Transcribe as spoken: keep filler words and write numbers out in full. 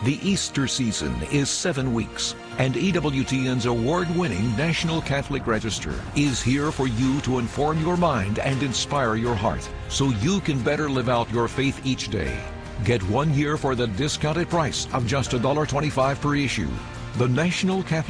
The Easter season is seven weeks, and E W T N's award-winning National Catholic Register is here for you to inform your mind and inspire your heart so you can better live out your faith each day. Get one year for the discounted price of just one dollar twenty-five per issue. The National Catholic